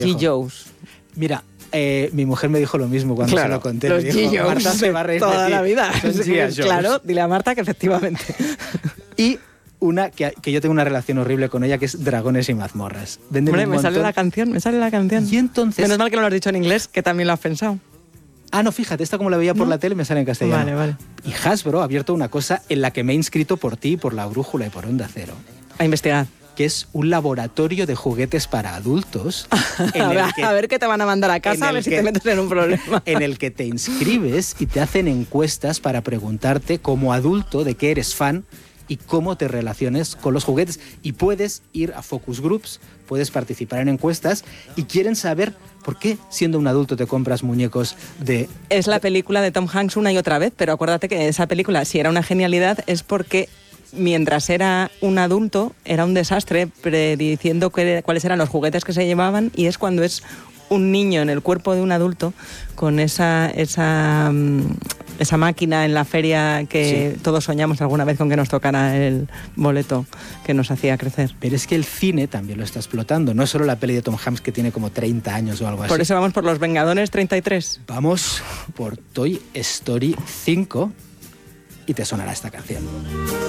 G. Joe's. Mira, mi mujer me dijo lo mismo cuando se lo conté. Los Me dijo, G. Joe's Marta se va a reír toda de ti. la vida. Son G. Joe's. Claro, dile a Marta que efectivamente. Y una que yo tengo una relación horrible con ella, que es Dragones y mazmorras. Venden Hombre, un me sale montón. la canción. Y entonces... Menos mal que no lo has dicho en inglés, que también lo has pensado. Ah, no, fíjate, esta como la veía por la tele me sale en castellano. Vale. Y Hasbro ha abierto una cosa en la que me he inscrito por ti, por La Brújula y por Onda Cero. A investigar. Que es un laboratorio de juguetes para adultos. A ver qué te van a mandar a casa, a ver si te metes en un problema. En el que te inscribes y te hacen encuestas para preguntarte como adulto de qué eres fan y cómo te relaciones con los juguetes. Y puedes ir a focus groups, puedes participar en encuestas y quieren saber por qué siendo un adulto te compras muñecos de... Es la película de Tom Hanks una y otra vez, pero acuérdate que esa película, si era una genialidad, es porque mientras era un adulto, era un desastre prediciendo cuáles eran los juguetes que se llevaban, y es cuando es un niño en el cuerpo de un adulto con esa máquina en la feria que todos soñamos alguna vez con que nos tocara el boleto que nos hacía crecer. Pero es que el cine también lo está explotando. No es solo la peli de Tom Hanks que tiene como 30 años o algo así. Por eso vamos por Los Vengadores 33. Vamos por Toy Story 5 y te sonará esta canción.